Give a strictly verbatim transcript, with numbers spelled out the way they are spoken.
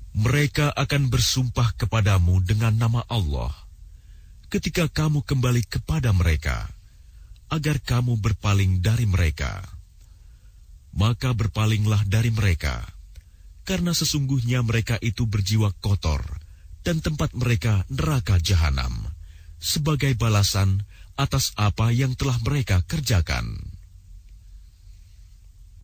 Mereka akan bersumpah kepadamu dengan nama Allah ketika kamu kembali kepada mereka, agar kamu berpaling dari mereka. Maka berpalinglah dari mereka, karena sesungguhnya mereka itu berjiwa kotor, dan tempat mereka neraka jahanam, sebagai balasan atas apa yang telah mereka kerjakan.